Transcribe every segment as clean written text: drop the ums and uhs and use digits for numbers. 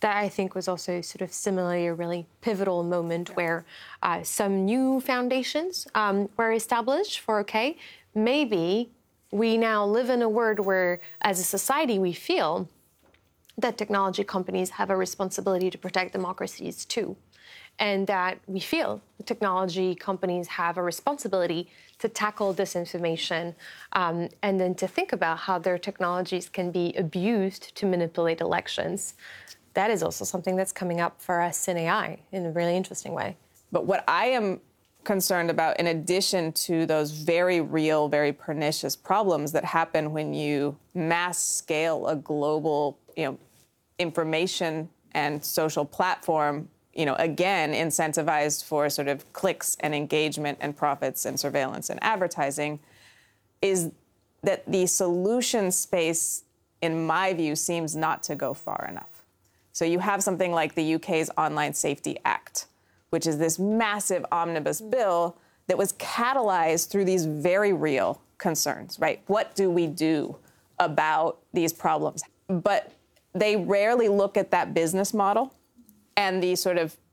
that I think was also sort of similarly a really pivotal moment where some new foundations were established for, okay, maybe we now live in a world where, as a society, we feel that technology companies have a responsibility to protect democracies too. And that we feel the technology companies have a responsibility to tackle disinformation and then to think about how their technologies can be abused to manipulate elections. That is also something that's coming up for us in AI in a really interesting way. But what I am concerned about, in addition to those very real, very pernicious problems that happen when you mass scale a global, information and social platform, again, incentivized for sort of clicks and engagement and profits and surveillance and advertising, is that the solution space, in my view, seems not to go far enough. So you have something like the UK's Online Safety Act, which is this massive omnibus bill that was catalyzed through these very real concerns, right? What do we do about these problems? But they rarely look at that business model and the sort of,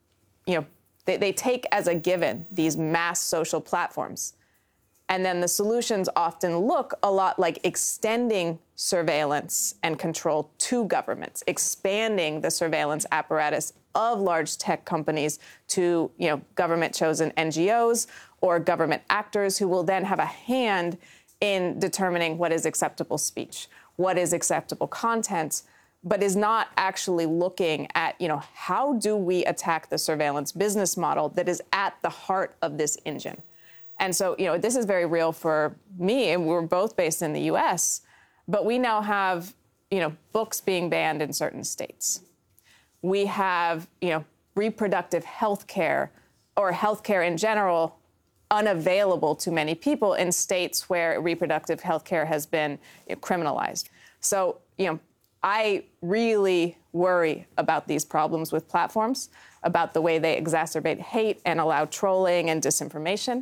they take as a given these mass social platforms. And then the solutions often look a lot like extending surveillance and control to governments, expanding the surveillance apparatus of large tech companies to, government-chosen NGOs or government actors who will then have a hand in determining what is acceptable speech, what is acceptable content, but is not actually looking at, how do we attack the surveillance business model that is at the heart of this engine? And so, this is very real for me, and we're both based in the U.S., but we now have, books being banned in certain states. We have, reproductive health care or health care in general unavailable to many people in states where reproductive health care has been criminalized. So, I really worry about these problems with platforms, about the way they exacerbate hate and allow trolling and disinformation.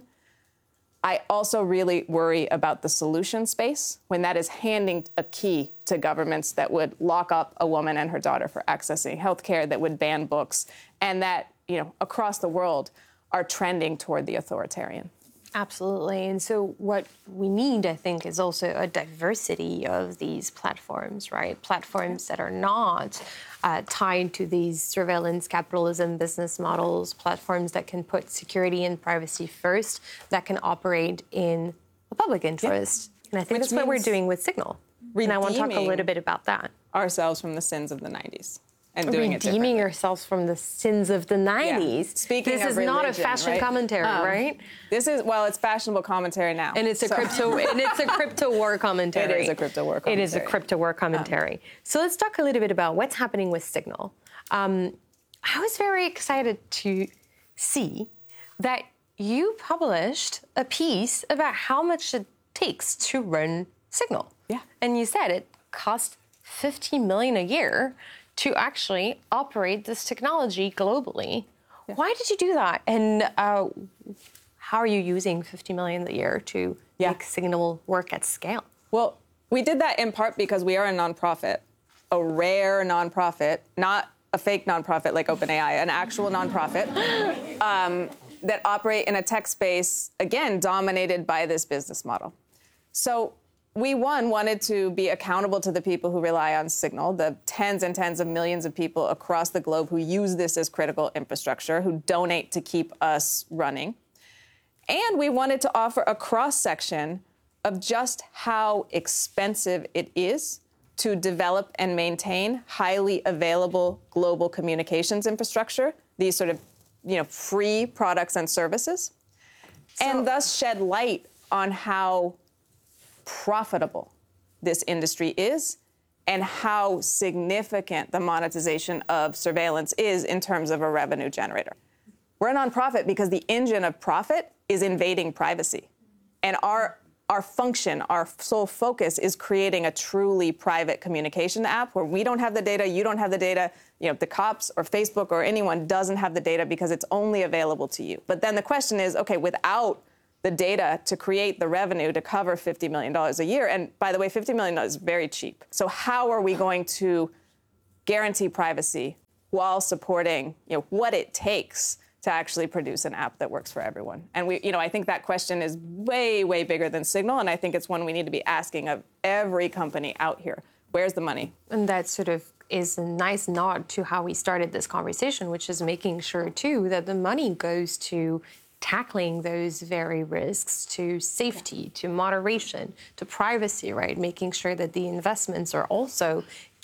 I also really worry about the solution space when that is handing a key to governments that would lock up a woman and her daughter for accessing healthcare, that would ban books, and that, across the world are trending toward the authoritarian. Absolutely. And so what we need, I think, is also a diversity of these platforms, right? Platforms that are not tied to these surveillance capitalism business models, platforms that can put security and privacy first, that can operate in the public interest. Yeah. And I think that's what we're doing with Signal. And I want to talk a little bit about that. Ourselves from the sins of the 90s. And doing it differently. Redeeming yourselves from the sins of the 90s. Yeah. Speaking this of is religion, not a fashion commentary, right? This is, it's fashionable commentary now. And it's a crypto war commentary. It is a crypto war commentary. It is a crypto war commentary. So let's talk a little bit about what's happening with Signal. I was very excited to see that you published a piece about how much it takes to run Signal. Yeah. And you said it costs $50 million a year to actually operate this technology globally. Yeah. Why did you do that? And how are you using $50 million a year to make Signal work at scale? Well, we did that in part because we are a nonprofit, a rare nonprofit, not a fake nonprofit like OpenAI, an actual nonprofit that operate in a tech space, again, dominated by this business model. So we, wanted to be accountable to the people who rely on Signal, the tens and tens of millions of people across the globe who use this as critical infrastructure, who donate to keep us running. And we wanted to offer a cross-section of just how expensive it is to develop and maintain highly available global communications infrastructure, these sort of, free products and services, and thus shed light on how profitable this industry is and how significant the monetization of surveillance is in terms of a revenue generator. We're a nonprofit because the engine of profit is invading privacy. And our function, our sole focus is creating a truly private communication app where we don't have the data, you don't have the data, the cops or Facebook or anyone doesn't have the data because it's only available to you. But then the question is, okay, without the data to create the revenue to cover $50 million a year. And by the way, $50 million is very cheap. So how are we going to guarantee privacy while supporting, what it takes to actually produce an app that works for everyone. And I think that question is way, way bigger than Signal, and I think it's one we need to be asking of every company out here. Where's the money? And that sort of is a nice nod to how we started this conversation, which is making sure, too, that the money goes to tackling those very risks, to safety, to moderation, to privacy, right? Making sure that the investments are also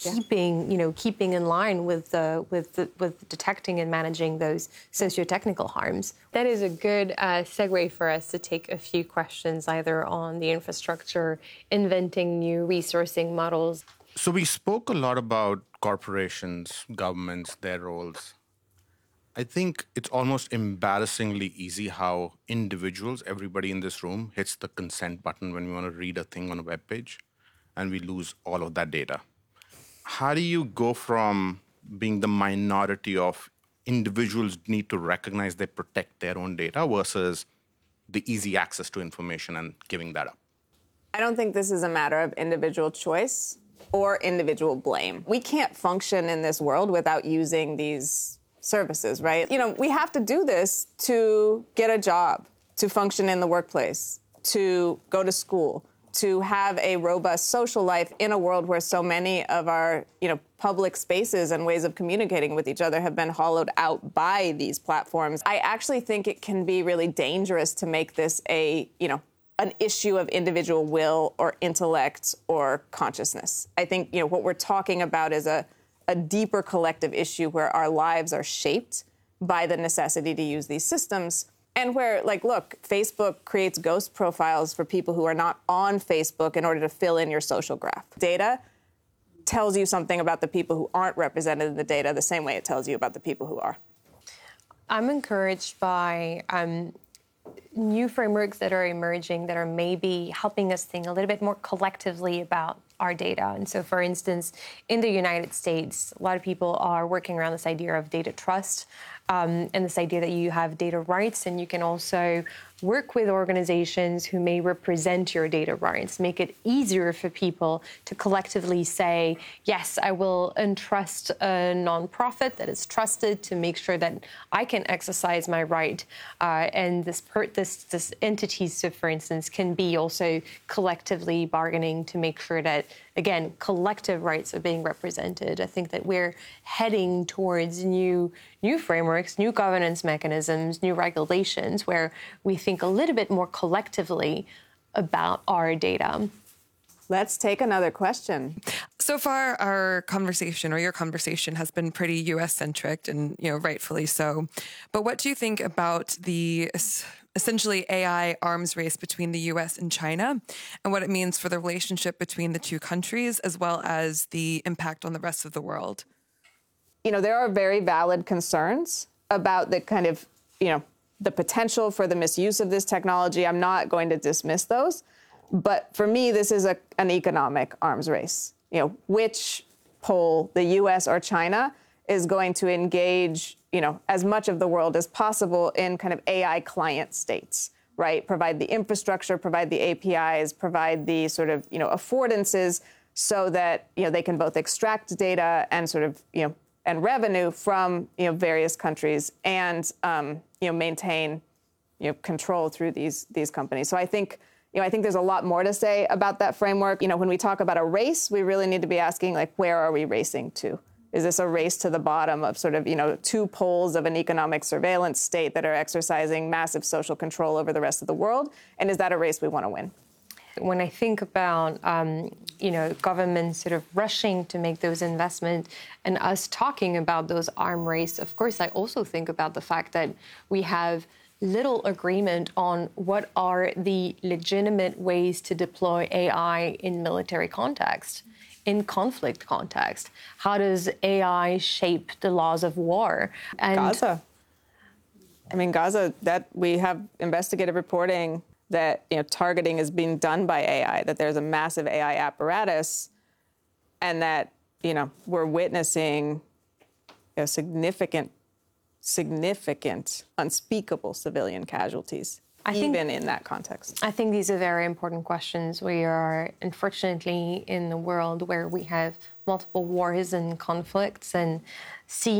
keeping in line with detecting and managing those socio-technical harms. That is a good segue for us to take a few questions either on the infrastructure, inventing new resourcing models. So we spoke a lot about corporations, governments, their roles. I think it's almost embarrassingly easy how individuals, everybody in this room, hits the consent button when we want to read a thing on a web page, and we lose all of that data. How do you go from being the minority of individuals need to recognize they protect their own data versus the easy access to information and giving that up? I don't think this is a matter of individual choice or individual blame. We can't function in this world without using these services, right? We have to do this to get a job, to function in the workplace, to go to school, to have a robust social life in a world where so many of our, public spaces and ways of communicating with each other have been hollowed out by these platforms. I actually think it can be really dangerous to make this an issue of individual will or intellect or consciousness. I think, what we're talking about is a deeper collective issue where our lives are shaped by the necessity to use these systems. And where, look, Facebook creates ghost profiles for people who are not on Facebook in order to fill in your social graph. Data tells you something about the people who aren't represented in the data the same way it tells you about the people who are. I'm encouraged by new frameworks that are emerging that are maybe helping us think a little bit more collectively about our data. And so, for instance, in the United States, a lot of people are working around this idea of data trust and this idea that you have data rights, and you can also work with organizations who may represent your data rights, make it easier for people to collectively say, yes, I will entrust a nonprofit that is trusted to make sure that I can exercise my right. And this entities, so for instance, can be also collectively bargaining to make sure that, again, collective rights are being represented. I think that we're heading towards new frameworks, new governance mechanisms, new regulations, where we think a little bit more collectively about our data. Let's take another question. So far, our conversation, or your conversation, has been pretty U.S.-centric, and rightfully so. But what do you think about the essentially AI arms race between the U.S. and China, and what it means for the relationship between the two countries, as well as the impact on the rest of the world? There are very valid concerns about the kind of, the potential for the misuse of this technology. I'm not going to dismiss those. But for me, this is an economic arms race. Which pole, the U.S. or China, is going to engage, as much of the world as possible in kind of AI client states, right? Provide the infrastructure, provide the APIs, provide the sort of, affordances so that, they can both extract data and sort of, and revenue from, various countries and, maintain, control through these companies. So I think there's a lot more to say about that framework. When we talk about a race, we really need to be asking, where are we racing to? Is this a race to the bottom of sort of, two poles of an economic surveillance state that are exercising massive social control over the rest of the world? And is that a race we want to win? When I think about, governments sort of rushing to make those investments and us talking about those arms race, of course, I also think about the fact that we have little agreement on what are the legitimate ways to deploy AI in military context, in conflict context. How does AI shape the laws of war? And Gaza, that we have investigative reporting that targeting is being done by AI, that there's a massive AI apparatus, and that we're witnessing significant, unspeakable civilian casualties, even in that context. I think these are very important questions. We are, unfortunately, in a world where we have multiple wars and conflicts, and seeing